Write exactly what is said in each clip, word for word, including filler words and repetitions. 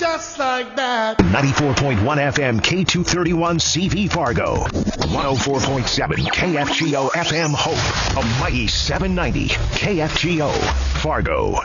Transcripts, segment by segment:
just like that. ninety-four point one F M K two thirty-one C V Fargo. one oh four point seven K F G O F M Hope. A mighty seven ninety K F G O Fargo.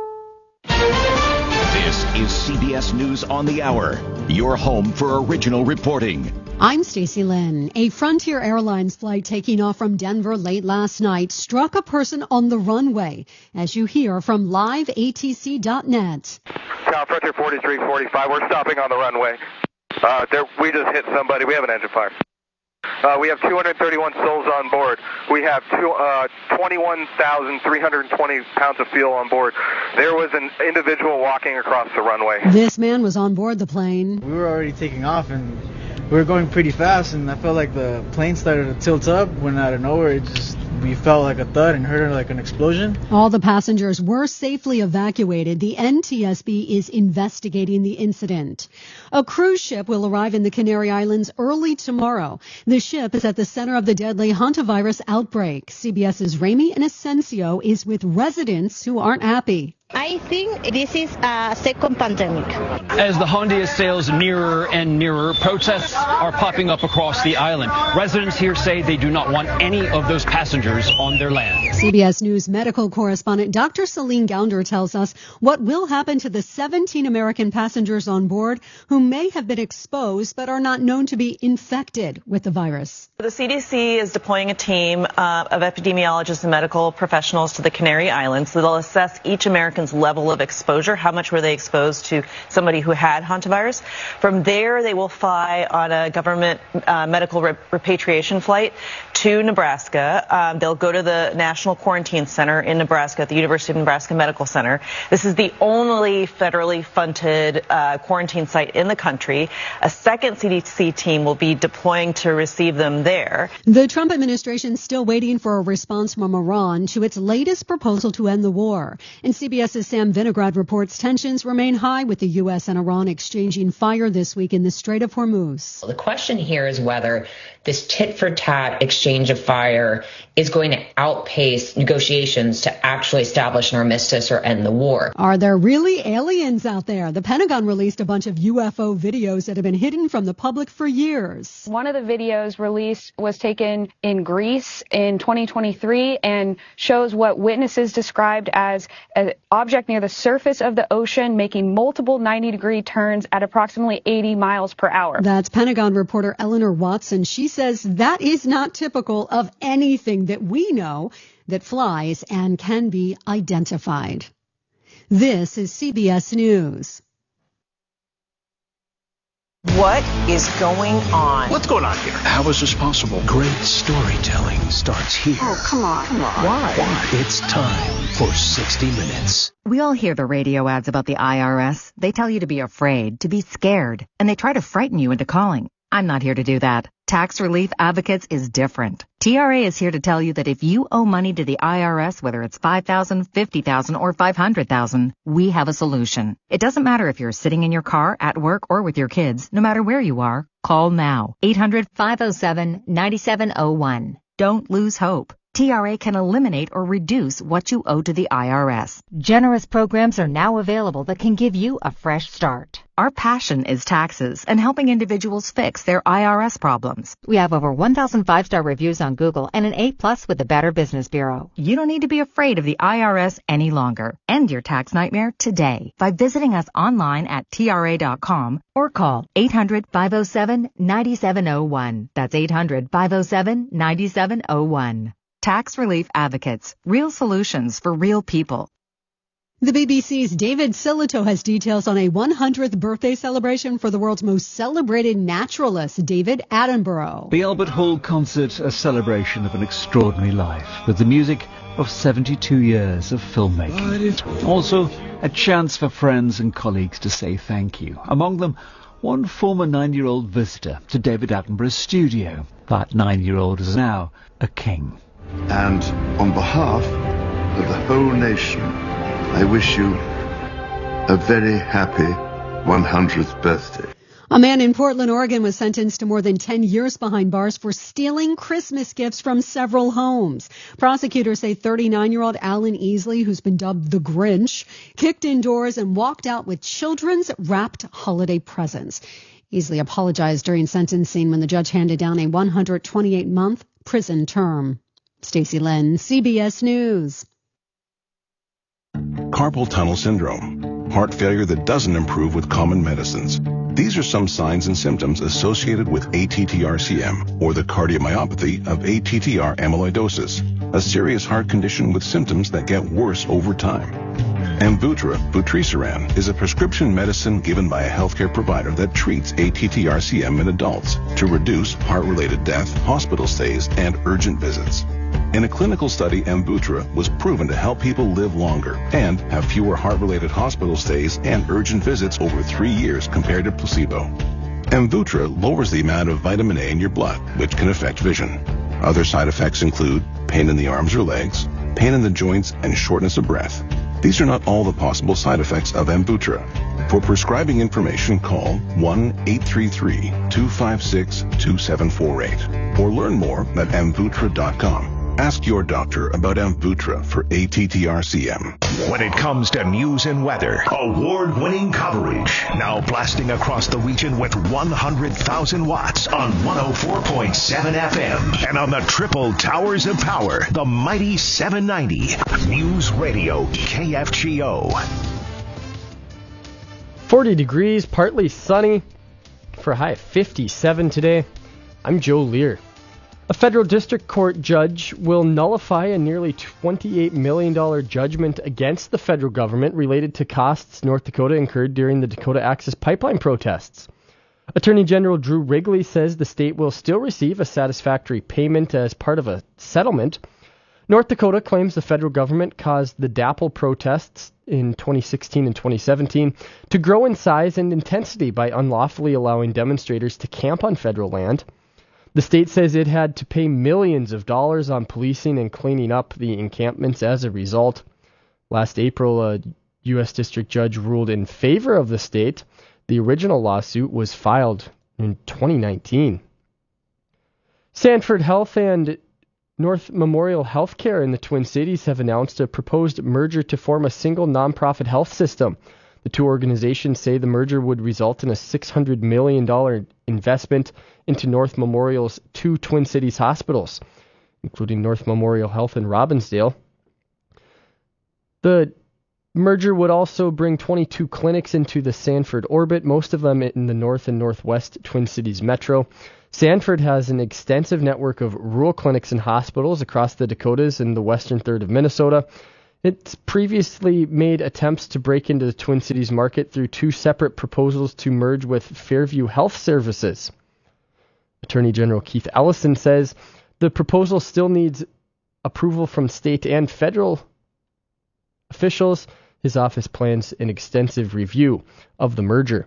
This is C B S News on the Hour, your home for original reporting. I'm Stacey Lynn. A Frontier Airlines flight taking off from Denver late last night struck a person on the runway, as you hear from live A T C dot net. Tower Frontier forty-three forty-five, we're stopping on the runway. Uh, there, we just hit somebody. We have an engine fire. Uh, we have two hundred thirty-one souls on board. We have two, uh, twenty-one thousand three hundred twenty pounds of fuel on board. There was an individual walking across the runway. This man was on board the plane. We were already taking off, and we were going pretty fast, and I felt like the plane started to tilt up when out of nowhere it just we felt like a thud and heard like an explosion. All the passengers were safely evacuated. The N T S B is investigating the incident. A cruise ship will arrive in the Canary Islands early tomorrow. The ship is at the center of the deadly hantavirus outbreak. CBS's Ramy Inocencio is with residents who aren't happy. I think this is a second pandemic. As the Honda sails nearer and nearer, protests are popping up across the island. Residents here say they do not want any of those passengers on their land. C B S News medical correspondent Doctor Celine Gounder tells us what will happen to the seventeen American passengers on board who may have been exposed but are not known to be infected with the virus. The C D C is deploying a team uh, of epidemiologists and medical professionals to the Canary Islands. So they'll assess each American's level of exposure. How much were they exposed to somebody who had hantavirus? From there, they will fly on a government uh, medical re- repatriation flight to Nebraska. Um, they'll go to the National Quarantine Center in Nebraska at the University of Nebraska Medical Center. This is the only federally funded uh, quarantine site in the country. A second C D C team will be deploying to receive them there. The Trump administration is still waiting for a response from Iran to its latest proposal to end the war. And CBS's Sam Vinograd reports tensions remain high with the U S and Iran exchanging fire this week in the Strait of Hormuz. The question here is whether this tit-for-tat exchange of fire is going to outpace negotiations to actually establish an armistice or end the war. Are there really aliens out there? The Pentagon released a bunch of U F O videos that have been hidden from the public for years. One of the videos released was taken in Greece in twenty twenty-three and shows what witnesses described as an object near the surface of the ocean making multiple ninety degree turns at approximately eighty miles per hour. That's Pentagon reporter Eleanor Watson. She says that is not typical of anything that we know that flies and can be identified. This is C B S News. What is going on? What's going on here? How is this possible? Great storytelling starts here. Oh, come on, come on. Why? Why? It's time for sixty minutes. We all hear the radio ads about the I R S. They tell you to be afraid, to be scared, and they try to frighten you into calling. I'm not here to do that. Tax Relief Advocates is different. T R A is here to tell you that if you owe money to the I R S, whether it's five thousand dollars, fifty thousand dollars, or five hundred thousand dollars, we have a solution. It doesn't matter if you're sitting in your car, at work, or with your kids. No matter where you are, call now. eight hundred, five oh seven, nine seven oh one. Don't lose hope. T R A can eliminate or reduce what you owe to the I R S. Generous programs are now available that can give you a fresh start. Our passion is taxes and helping individuals fix their I R S problems. We have over one thousand five-star reviews on Google and an A plus with the Better Business Bureau. You don't need to be afraid of the I R S any longer. End your tax nightmare today by visiting us online at T R A dot com or call eight hundred, five oh seven, nine seven oh one. That's eight hundred, five oh seven, nine seven oh one. Tax Relief Advocates. Real solutions for real people. The B B C's David Silito has details on a one hundredth birthday celebration for the world's most celebrated naturalist, David Attenborough. The Albert Hall concert, a celebration of an extraordinary life with the music of seventy-two years of filmmaking. Also, a chance for friends and colleagues to say thank you. Among them, one former nine-year-old visitor to David Attenborough's studio. That nine-year-old is now a king. And on behalf of the whole nation, I wish you a very happy one hundredth birthday. A man in Portland, Oregon was sentenced to more than ten years behind bars for stealing Christmas gifts from several homes. Prosecutors say thirty-nine-year-old Alan Easley, who's been dubbed the Grinch, kicked indoors and walked out with children's wrapped holiday presents. Easley apologized during sentencing when the judge handed down a one hundred twenty-eight month prison term. Stacey Lynn, C B S News. Carpal tunnel syndrome, heart failure that doesn't improve with common medicines. These are some signs and symptoms associated with A T T R C M, or the cardiomyopathy of A T T R amyloidosis, a serious heart condition with symptoms that get worse over time. Amvuttra, vutrisiran, is a prescription medicine given by a healthcare provider that treats A T T R C M in adults to reduce heart-related death, hospital stays, and urgent visits. In a clinical study, Amvuttra was proven to help people live longer and have fewer heart-related hospital stays and urgent visits over three years compared to placebo. Amvuttra lowers the amount of vitamin A in your blood, which can affect vision. Other side effects include pain in the arms or legs, pain in the joints, and shortness of breath. These are not all the possible side effects of Amvuttra. For prescribing information, call one eight three three, two five six, two seven four eight or learn more at amvuttra dot com. Ask your doctor about Amvuttra for A T T R C M. When it comes to news and weather, award-winning coverage. Now blasting across the region with one hundred thousand watts on one oh four point seven F M. And on the triple towers of power, the mighty seven ninety. News Radio K F G O. forty degrees, partly sunny, for a high of fifty-seven today. I'm Joe Lear. A federal district court judge will nullify a nearly twenty-eight million dollars judgment against the federal government related to costs North Dakota incurred during the Dakota Access Pipeline protests. Attorney General Drew Wrigley says the state will still receive a satisfactory payment as part of a settlement. North Dakota claims the federal government caused the D A P L protests in twenty sixteen and twenty seventeen to grow in size and intensity by unlawfully allowing demonstrators to camp on federal land. The state says it had to pay millions of dollars on policing and cleaning up the encampments as a result. Last April, a U S district judge ruled in favor of the state. The original lawsuit was filed in twenty nineteen. Sanford Health and North Memorial Healthcare in the Twin Cities have announced a proposed merger to form a single nonprofit health system. The two organizations say the merger would result in a six hundred million dollars investment into North Memorial's two Twin Cities hospitals, including North Memorial Health in Robbinsdale. The merger would also bring twenty-two clinics into the Sanford orbit, most of them in the North and Northwest Twin Cities metro. Sanford has an extensive network of rural clinics and hospitals across the Dakotas and the western third of Minnesota. It's previously made attempts to break into the Twin Cities market through two separate proposals to merge with Fairview Health Services. Attorney General Keith Ellison says the proposal still needs approval from state and federal officials. His office plans an extensive review of the merger.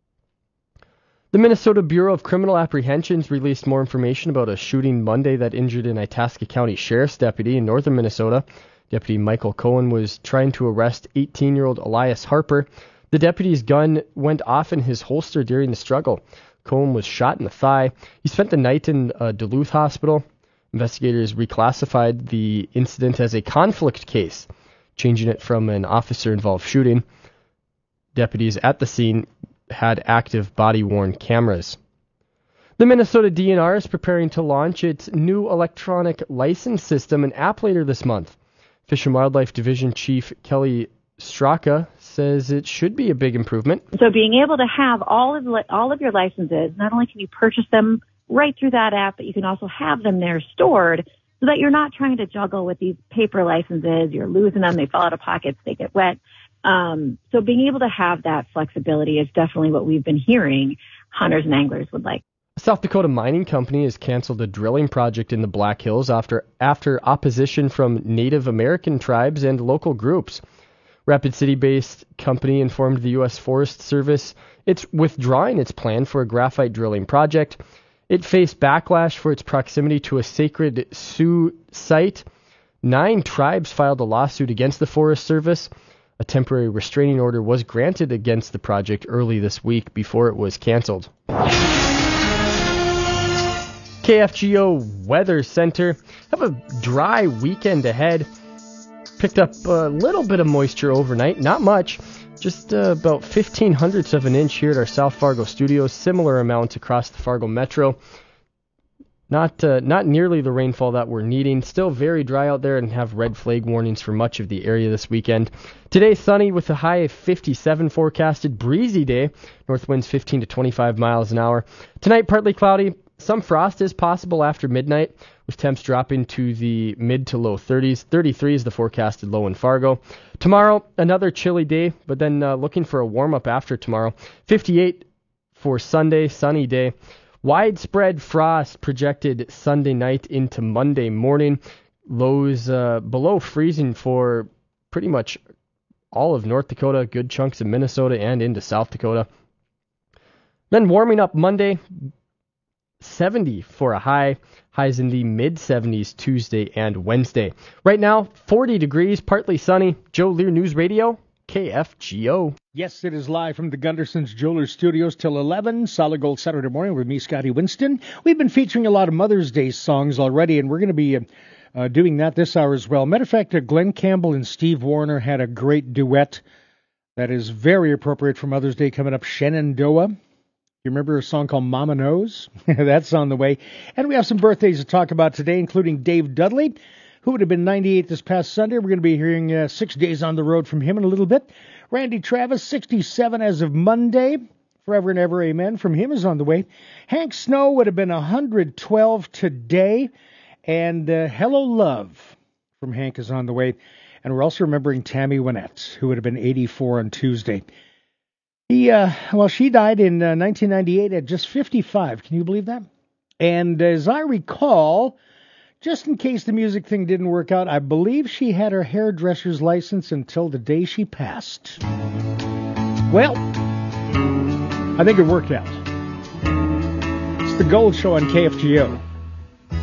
The Minnesota Bureau of Criminal Apprehensions released more information about a shooting Monday that injured an Itasca County Sheriff's deputy in northern Minnesota. Deputy Michael Cohen was trying to arrest eighteen-year-old Elias Harper. The deputy's gun went off in his holster during the struggle. Cohen was shot in the thigh. He spent the night in a Duluth hospital. Investigators reclassified the incident as a conflict case, changing it from an officer-involved shooting. Deputies at the scene had active body-worn cameras. The Minnesota D N R is preparing to launch its new electronic license system and app later this month. Fish and Wildlife Division Chief Kelly Straka says it should be a big improvement. So being able to have all of all of your licenses, not only can you purchase them right through that app, but you can also have them there stored so that you're not trying to juggle with these paper licenses. You're losing them. They fall out of pockets. They get wet. Um, so being able to have that flexibility is definitely what we've been hearing hunters and anglers would like. A South Dakota mining company has canceled a drilling project in the Black Hills after after opposition from Native American tribes and local groups. Rapid City-based company informed the U S Forest Service it's withdrawing its plan for a graphite drilling project. It faced backlash for its proximity to a sacred Sioux site. Nine tribes filed a lawsuit against the Forest Service. A temporary restraining order was granted against the project early this week before it was canceled. K F G O Weather Center. Have a dry weekend ahead. Picked up a little bit of moisture overnight, not much. Just uh, about fifteen hundredths of an inch here at our South Fargo studios. Similar amount across the Fargo Metro. Not uh, not nearly the rainfall that we're needing. Still very dry out there and have red flag warnings for much of the area this weekend. Today sunny with a high of fifty-seven forecasted. Breezy day. North winds fifteen to twenty-five miles an hour. Tonight partly cloudy. Some frost is possible after midnight, with temps dropping to the mid to low thirties. thirty-three is the forecasted low in Fargo. Tomorrow, another chilly day, but then uh, looking for a warm-up after tomorrow. fifty-eight for Sunday, sunny day. Widespread frost projected Sunday night into Monday morning. Lows uh, below freezing for pretty much all of North Dakota, good chunks of Minnesota, and into South Dakota. Then warming up Monday. seventy for a high. Highs in the mid-seventies Tuesday and Wednesday. Right now, forty degrees, partly sunny. Joe Lear News Radio, K F G O. Yes, it is live from the Gunderson's Jewelers Studios till eleven. Solid Gold Saturday morning with me, Scotty Winston. We've been featuring a lot of Mother's Day songs already, and we're going to be uh, uh, doing that this hour as well. Matter of fact, uh, Glenn Campbell and Steve Warner had a great duet that is very appropriate for Mother's Day coming up. Shenandoah. You remember a song called Mama Knows? That's on the way. And we have some birthdays to talk about today, including Dave Dudley, who would have been ninety-eight this past Sunday. We're going to be hearing uh, Six Days on the Road from him in a little bit. Randy Travis, sixty-seven as of Monday. Forever and Ever, Amen, from him is on the way. Hank Snow would have been one hundred twelve today. And uh, Hello Love from Hank is on the way. And we're also remembering Tammy Wynette, who would have been eighty-four on Tuesday. He, uh, well, she died in uh, nineteen ninety-eight at just fifty-five. Can you believe that? And as I recall, just in case the music thing didn't work out, I believe she had her hairdresser's license until the day she passed. Well, I think it worked out. It's the Gold Show on K F G O.